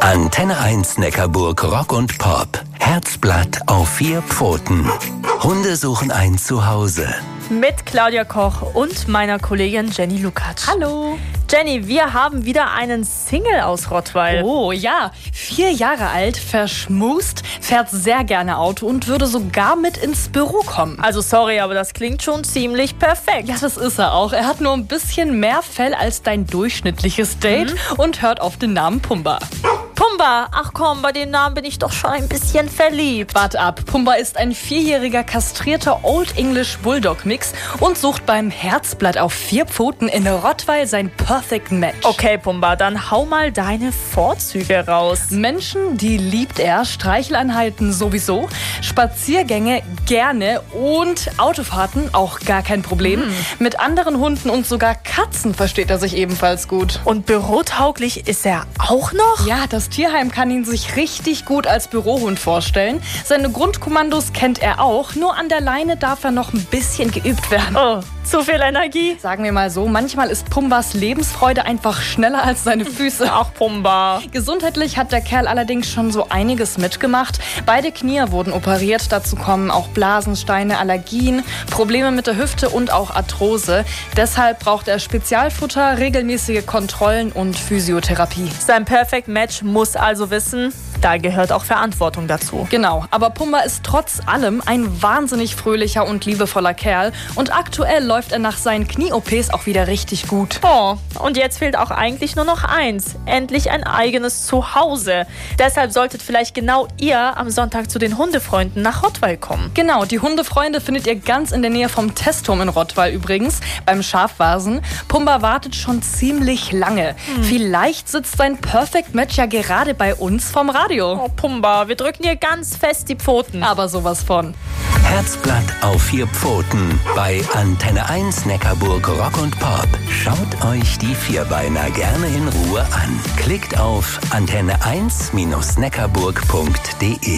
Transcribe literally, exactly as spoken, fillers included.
Antenne eins Neckarburg Rock und Pop. Herzblatt auf vier Pfoten. Hunde suchen ein Zuhause. Mit Claudia Koch und meiner Kollegin Jenny Lukacs. Hallo. Jenny, wir haben wieder einen Single aus Rottweil. Oh ja, vier Jahre alt, verschmust, fährt sehr gerne Auto und würde sogar mit ins Büro kommen. Also sorry, aber das klingt schon ziemlich perfekt. Ja, das ist er auch. Er hat nur ein bisschen mehr Fell als dein durchschnittliches Date mhm. und hört auf den Namen Pumba. Pumba, ach komm, bei dem Namen bin ich doch schon ein bisschen verliebt. Wart ab, Pumba ist ein vierjähriger kastrierter Old English Bulldog Mix und sucht beim Herzblatt auf vier Pfoten in Rottweil sein Perfect Match. Okay, Pumba, dann hau mal deine Vorzüge raus. Menschen, die liebt er, Streicheleinheiten sowieso, Spaziergänge gerne und Autofahrten auch gar kein Problem. Mm. Mit anderen Hunden und sogar Katzen versteht er sich ebenfalls gut. Und bürotauglich ist er auch noch? Ja, das Tierheim kann ihn sich richtig gut als Bürohund vorstellen. Seine Grundkommandos kennt er auch, nur an der Leine darf er noch ein bisschen geübt werden. Oh, zu viel Energie? Sagen wir mal so, manchmal ist Pumbas Lebensfreude einfach schneller als seine Füße. Ach, Pumba. Gesundheitlich hat der Kerl allerdings schon so einiges mitgemacht. Beide Knie wurden operiert, dazu kommen auch Blasensteine, Allergien, Probleme mit der Hüfte und auch Arthrose. Deshalb braucht er Spezialfutter, regelmäßige Kontrollen und Physiotherapie. Sein Perfect Match muss also wissen, da gehört auch Verantwortung dazu. Genau, aber Pumba ist trotz allem ein wahnsinnig fröhlicher und liebevoller Kerl und aktuell läuft er nach seinen Knie-O Ps auch wieder richtig gut. Oh, und jetzt fehlt auch eigentlich nur noch eins, endlich ein eigenes Zuhause. Deshalb solltet vielleicht genau ihr am Sonntag zu den Hundefreunden nach Rottweil kommen. Genau, die Hundefreunde findet ihr ganz in der Nähe vom Testturm in Rottweil übrigens, beim Schafwasen. Pumba wartet schon ziemlich lange. Hm. Vielleicht sitzt sein Perfect Match ja gerade bei uns vom Radio. Oh, Pumba, wir drücken dir ganz fest die Pfoten. Aber sowas von. Herzblatt auf vier Pfoten bei Antenne eins Neckarburg Rock und Pop. Schaut euch die Vierbeiner gerne in Ruhe an. Klickt auf antenne eins Neckarburg punkt de.